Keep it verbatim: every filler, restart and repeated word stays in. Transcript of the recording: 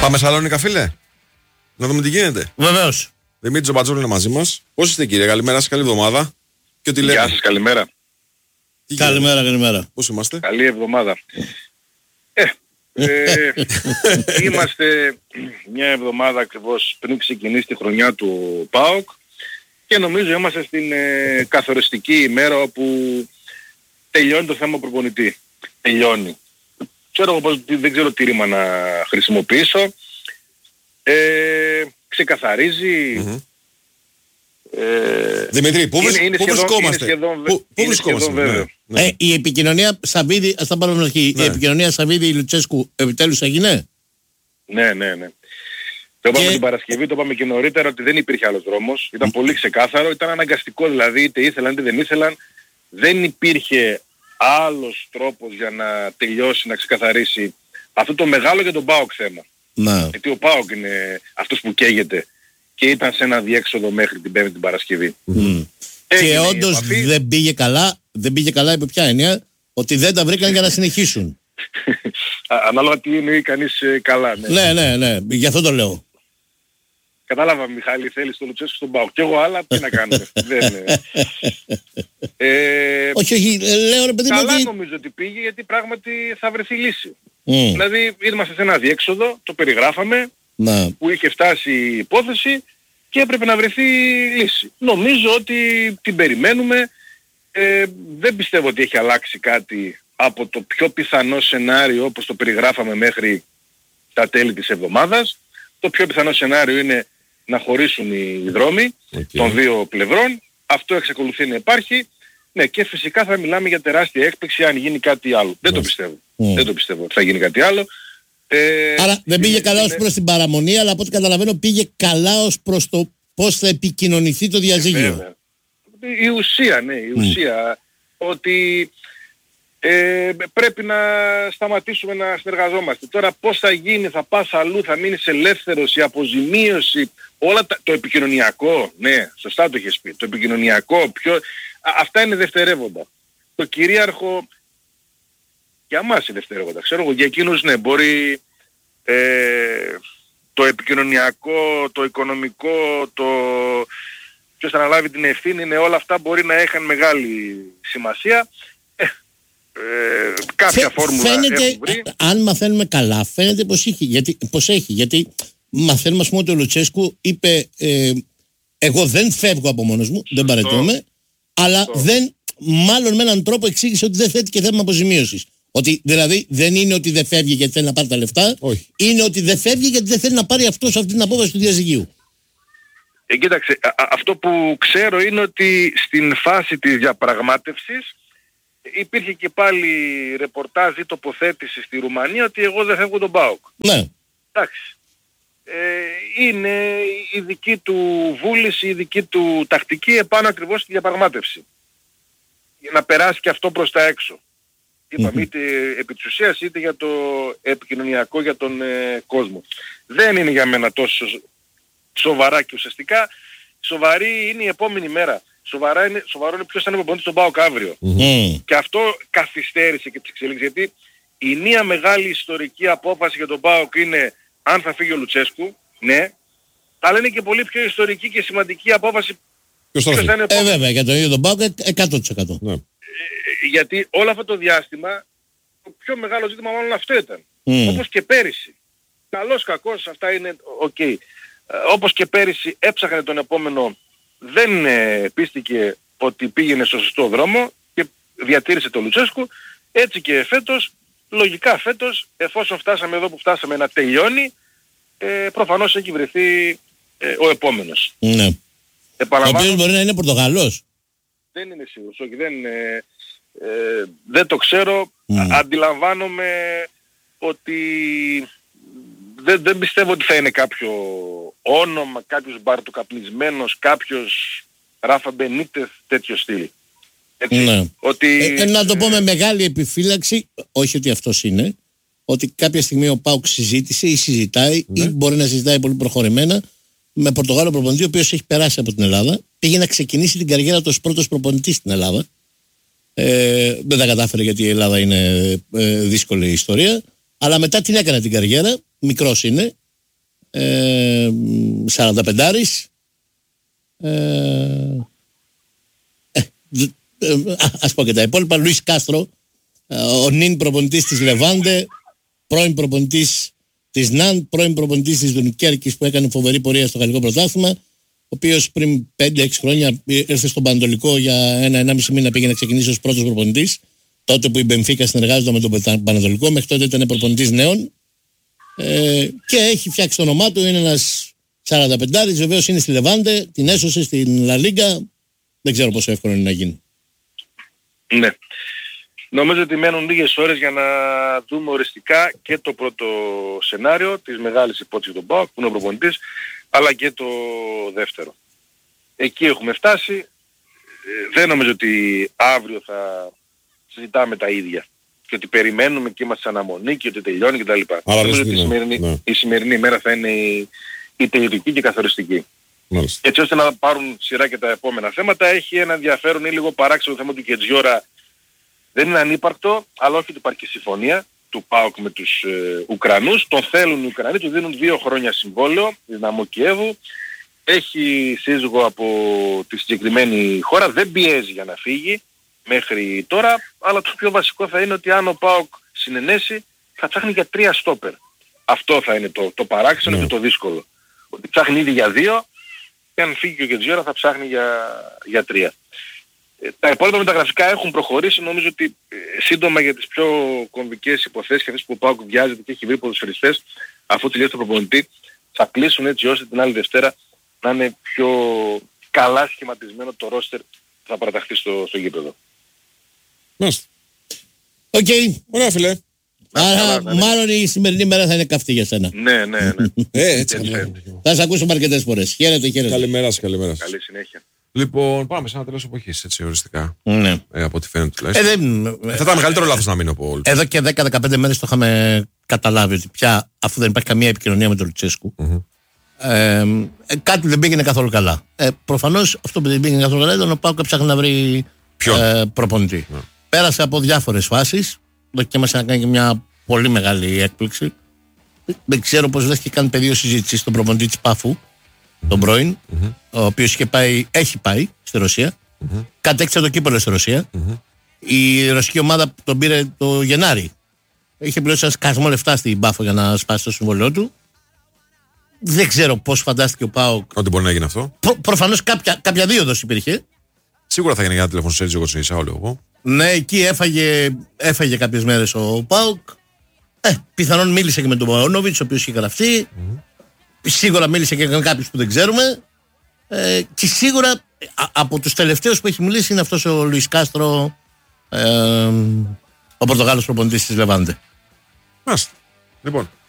Πάμε Σαλόνικα, φίλε. Να δούμε τι γίνεται. Βεβαίως. Δημήτρης Τζομπατζόλου είναι μαζί μας. Πώς είστε, κύριε? Καλημέρα σας, καλή εβδομάδα. Και ό,τι λέτε. Γεια σας, καλημέρα. Τι Καλημέρα, καλημέρα. Πώς είμαστε? Καλή εβδομάδα. Ε, ε, είμαστε μια εβδομάδα ακριβώς πριν ξεκινήσει τη χρονιά του ΠΑΟΚ και νομίζω είμαστε στην ε, καθοριστική ημέρα όπου τελειώνει το θέμα προπονητή. Τελειώνει. Ξέρω εγώ πώς, δεν ξέρω τι ρήμα να χρησιμοποιήσω. Ε, ξεκαθαρίζει. Mm-hmm. Ε, Δημητρή, πού, είναι, είναι πού σχεδόν, βρισκόμαστε? Είναι σχεδόν, πού, πού είναι βρισκόμαστε? σχεδόν βέβαια. Ναι, ναι. Ε, η επικοινωνία Σαββίδη, ας τα πάρουμε στην αρχή. Ναι. Η επικοινωνία Σαββίδη-Λουτσέσκου επιτέλους έγινε. Ναι, ναι, ναι. Το είπαμε Και... την Παρασκευή, το είπαμε και νωρίτερα ότι δεν υπήρχε άλλος δρόμος. Ήταν πολύ ξεκάθαρο, ήταν αναγκαστικό δηλαδή, είτε ήθελαν είτε δεν ήθελαν. Δεν υπήρχε άλλος τρόπος για να τελειώσει, να ξεκαθαρίσει αυτό το μεγάλο για τον ΠΑΟΚ θέμα. Να. Γιατί ο ΠΑΟΚ είναι αυτός που καίγεται και ήταν σε ένα διέξοδο μέχρι την Πέμπτη την Παρασκευή. Mm. Και όντως δεν πήγε καλά, δεν πήγε καλά υπό ποια έννοια, ότι δεν τα βρήκαν για να συνεχίσουν. Ανάλογα τι εννοεί κανείς ε, καλά. Ναι. Ναι, ναι, ναι, γι' αυτό το λέω. Κατάλαβα, Μιχάλη, θέλεις το Λουτσέσκου στον ΠΑΟΚ. Κι εγώ άλλα, τι να κάνουμε. δεν, ε, όχι, όχι, λέω ρε παιδί μου καλά ότι... νομίζω ότι πήγε γιατί πράγματι θα βρεθεί λύση. Mm. Δηλαδή είμαστε σε ένα διέξοδο, το περιγράφαμε, Να. που είχε φτάσει η υπόθεση και έπρεπε να βρεθεί λύση. Νομίζω ότι την περιμένουμε. Ε, δεν πιστεύω ότι έχει αλλάξει κάτι από το πιο πιθανό σενάριο όπως το περιγράφαμε μέχρι τα τέλη της εβδομάδας. Το πιο πιθανό σενάριο είναι να χωρίσουν οι δρόμοι okay. των δύο πλευρών. Αυτό εξακολουθεί να υπάρχει. Ναι, και φυσικά θα μιλάμε για τεράστια έκπληξη αν γίνει κάτι άλλο. Δεν το πιστεύω. Mm. Δεν το πιστεύω ότι θα γίνει κάτι άλλο. Ε, Άρα δεν πήγε καλά είναι... ως προς την παραμονή, αλλά από ό,τι καταλαβαίνω πήγε καλά ως προς το πώς θα επικοινωνηθεί το διαζύγιο. Η ουσία, ναι, η ουσία mm. ότι ε, πρέπει να σταματήσουμε να συνεργαζόμαστε. Τώρα πώς θα γίνει, θα πας αλλού, θα μείνεις ελεύθερος, η αποζημίωση, όλα τα, το επικοινωνιακό, ναι, σωστά το έχεις πει, το επικοινωνιακό, πιο, α, αυτά είναι δευτερεύοντα. Το κυρίαρχο για μας είναι δευτερεύοντα. Ξέρω εγώ, για εκείνους ναι, μπορεί ε, το επικοινωνιακό, το οικονομικό, το ποιος θα αναλάβει την ευθύνη, ναι, όλα αυτά μπορεί να είχαν μεγάλη σημασία. Ε, ε, κάποια Φε, φόρμουλα φαίνεται, έχουν βρει. Αν μαθαίνουμε καλά, φαίνεται πως, είχε, γιατί, πως έχει. Γιατί μαθαίνουμε ας πούμε ότι ο Λουτσέσκου είπε ε, εγώ δεν φεύγω από μόνος μου, δεν παραιτούμε, αλλά Σωστό. δεν, μάλλον με έναν τρόπο εξήγησε ότι δεν θέτει και θέμα αποζημίωσης. Ότι δηλαδή δεν είναι ότι δεν φεύγει γιατί θέλει να πάρει τα λεφτά, όχι. Είναι ότι δεν φεύγει γιατί δεν θέλει να πάρει αυτός αυτή την απόφαση του διαζυγίου. Ε, κοίταξε, α, αυτό που ξέρω είναι ότι στην φάση της διαπραγμάτευσης υπήρχε και πάλι ρεπορτάζ ή τοποθέτηση στη Ρουμανία ότι εγώ δεν φεύγω τον ΠΑΟΚ. Ναι. Εντάξει. Ε, είναι η δική του βούληση, η δική του τακτική επάνω ακριβώς στη διαπραγμάτευση. Για να περάσει και αυτό προς τα έξω. Είπαμε, είτε επί της ουσίας είτε για το επικοινωνιακό για τον ε, κόσμο. Δεν είναι για μένα τόσο σοβαρά και ουσιαστικά. Σοβαρή είναι η επόμενη μέρα. Σοβαρά είναι, σοβαρό είναι ποιος θα είναι προπονητής στον ΠΑΟΚ αύριο. Mm. Και αυτό καθυστέρησε και τις εξελίξεις. Γιατί η μία μεγάλη ιστορική απόφαση για τον ΠΑΟΚ είναι αν θα φύγει ο Λουτσέσκου, ναι. Αλλά είναι και πολύ πιο ιστορική και σημαντική απόφαση ποιος θα είναι. Ε, βέβαια, για τον ίδιο τον ΠΑΟΚ εκατό τοις εκατό. Ναι. Ε, γιατί όλο αυτό το διάστημα το πιο μεγάλο ζήτημα μάλλον αυτό ήταν. Mm. Όπως και πέρυσι. Καλός κακός αυτά είναι οκ. Okay. Ε, όπως και πέρυσι έψαχνε τον επόμενο, δεν ε, πίστηκε ότι πήγαινε στο σωστό δρόμο και διατήρησε τον Λουτσέσκου. Έτσι και φέτος, λογικά φέτος, εφόσον φτάσαμε εδώ που φτάσαμε να τελειώνει, ε, προφανώς έχει βρεθεί ε, ο επόμενος. Ναι. Ο οποίος μπορεί να είναι Πορτογαλός. Δεν είναι σίγουρος, όχι, δεν, ε, ε, δεν το ξέρω. Mm. Αντιλαμβάνομαι ότι δεν, δεν πιστεύω ότι θα είναι κάποιο όνομα, κάποιος μπαρτοκαπνισμένος, κάποιος Ράφα Μπενίτεθ, τέτοιο στυλ. Έτσι, ναι. Ότι, ε, να το πω με μεγάλη επιφύλαξη, όχι ότι αυτός είναι, ότι κάποια στιγμή ο ΠΑΟΚ συζήτησε ή συζητάει ναι. ή μπορεί να συζητάει πολύ προχωρημένα με Πορτογάλο προπονητή, ο οποίος έχει περάσει από την Ελλάδα, πήγε να ξεκινήσει την καριέρα του ως πρώτος προπονητής στην Ελλάδα. Ε, δεν τα κατάφερε γιατί η Ελλάδα είναι ε, δύσκολη ιστορία, αλλά μετά την έκανε την καριέρα, μικρός είναι, ε, σαρανταπεντάρης. Ε, ε, ε, ας πω και τα υπόλοιπα. Λουίς Κάστρο, ε, ο νυν προπονητής της Λεβάντε, πρώην προπονητής της Ναντ, πρώην προπονητής της Δουνκέρκης που έκανε φοβερή πορεία στο γαλλικό πρωτάθλημα, ο οποίος πριν πέντε έξι χρόνια ήρθε στον Πανατολικό για ένα ενάμιση μήνα, πήγε να ξεκινήσει ως πρώτος προπονητής. Τότε που η Μπενφίκα συνεργάζονταν με τον Πανατολικό, μέχρι τότε ήταν προπονητής νέων. Ε, και έχει φτιάξει το όνομά του, είναι ένας σαρανταπεντάρης, βεβαίως είναι στη Λεβάντε, την έσωσε στην Λα Λίγκα, δεν ξέρω πόσο εύκολο είναι να γίνει. Ναι. Νομίζω ότι μένουν λίγες ώρες για να δούμε οριστικά και το πρώτο σενάριο της μεγάλης υπόθεσης του ΠΑΟΚ, που είναι ο προπονητής, αλλά και το δεύτερο. Εκεί έχουμε φτάσει. Δεν νομίζω ότι αύριο θα συζητάμε τα ίδια και ότι περιμένουμε και είμαστε σε αναμονή και ότι τελειώνει κτλ. Νομίζω ότι η σημερινή, ναι. η σημερινή ημέρα θα είναι η, η τελειωτική και καθοριστική. Μάλιστα. Έτσι ώστε να πάρουν σειρά και τα επόμενα θέματα. Έχει ένα ενδιαφέρον ή λίγο παράξενο θέμα του Κετζιόρα. Δεν είναι ανύπαρκτο, αλλά όχι ότι υπάρχει συμφωνία του ΠΑΟΚ με τους ε, Ουκρανούς. Τον θέλουν οι Ουκρανοί, του δίνουν δύο χρόνια συμβόλαιο, Δυναμό Κιέβου. Έχει σύζυγο από τη συγκεκριμένη χώρα, δεν πιέζει για να φύγει μέχρι τώρα, αλλά το πιο βασικό θα είναι ότι αν ο ΠΑΟΚ συνενέσει θα ψάχνει για τρία στόπερ. Αυτό θα είναι το, το παράξενο, ναι, και το δύσκολο. Ότι ψάχνει ήδη για δύο και αν φύγει και ο Κετζιόρα θα ψάχνει για, για τρία. Ε, τα υπόλοιπα μεταγραφικά έχουν προχωρήσει. Νομίζω ότι ε, σύντομα για τις πιο κομβικές υποθέσεις και αυτές που ο ΠΑΟΚ βιάζεται και έχει βρει ποδοσφαιριστές αφού τελειώσει το προπονητή, θα κλείσουν έτσι ώστε την άλλη Δευτέρα να είναι πιο καλά σχηματισμένο το ρόστερ που θα παραταχθεί στο, στο γήπεδο. Μάλιστα. Οκ. Okay. Ωραία φίλε. Άρα ναι, μάλλον η σημερινή μέρα θα είναι καυτή για σένα. Ναι, ναι, ναι. ε, έτσι, έτσι, έτσι. Θα σε ακούσουμε αρκετές φορές. Χαίρετε, χαίρετε. Καλημέρα σας, καλημέρα σας. Καλή συνέχεια. Λοιπόν, πάμε σε ένα τέλος εποχής, έτσι οριστικά. Ναι. Ε, από ό,τι φαίνεται τουλάχιστον. Ε, δεν... Θα ήταν μεγαλύτερο λάθος να μείνω από όλους. Εδώ και δέκα με δεκαπέντε μέρες το είχαμε καταλάβει ότι πια, αφού δεν υπάρχει καμία επικοινωνία με τον Λουτσέσκου, mm-hmm. ε, κάτι δεν πήγαινε καθόλου καλά. Ε, προφανώς αυτό που δεν πήγαινε καθόλου καλά ήταν ο ΠΑΟΚ ψάχνει να βρει ε, προπονητή. Mm. Πέρασε από διάφορες φάσεις, δοκίμασε να κάνει και μια πολύ μεγάλη έκπληξη. Δεν ξέρω πώς δέχτηκε καν πεδίο συζήτηση στον προπονητή της Πάφου, τον πρώην, mm-hmm. ο οποίος είχε πάει, έχει πάει στη Ρωσία, mm-hmm. κατέκτησε το κύπελλο στη Ρωσία. Mm-hmm. Η ρωσική ομάδα που τον πήρε το Γενάρη είχε πληρώσει ένα σκασμό λεφτά στην Πάφο για να σπάσει το συμβόλαιό του. Δεν ξέρω πώς φαντάστηκε ο ΠΑΟΚ ότι μπορεί να γίνει αυτό. Προ, προφανώς κάποια, κάποια δίωδος υπήρχε. Σίγουρα θα γίνει ένα τηλέφωνο Σέρτζιο Κοτσινίσσα, όλο εγώ. Ναι, εκεί έφαγε, έφαγε κάποιες μέρες ο ΠΑΟΚ. Ε, πιθανόν μίλησε και με τον Παόνοβιτς, ο οποίος είχε γραφτεί. Mm-hmm. Σίγουρα μίλησε και με κάποιους που δεν ξέρουμε. Ε, και σίγουρα α, από τους τελευταίους που έχει μιλήσει είναι αυτός ο Λουίς Κάστρο, ε, ο Πορτογάλος προπονητής της Λεβάντε. Μάλιστα. Λοιπόν.